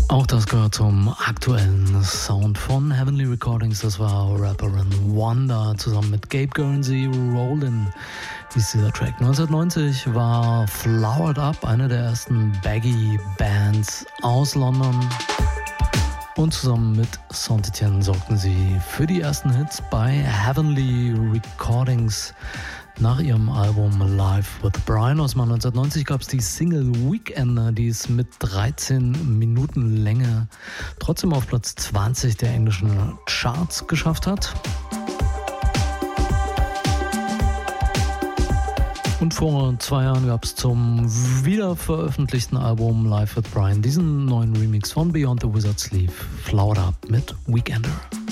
Auch das gehört zum aktuellen Sound von Heavenly Recordings. Das war Rapperin Wanda zusammen mit Gabe Guernsey. Rollin' hieß dieser Track. 1990 war Flowered Up eine der ersten Baggy-Bands aus London. Und zusammen mit Saint-Etienne sorgten sie für die ersten Hits bei Heavenly Recordings. Nach ihrem Album Live with Brian aus 1990 gab es die Single Weekender, die es mit 13 Minuten Länge trotzdem auf Platz 20 der englischen Charts geschafft hat. Und vor 2 Jahren gab es zum wiederveröffentlichten Album Live with Brian diesen neuen Remix von Beyond the Wizard's Sleeve, Flowered Up mit Weekender.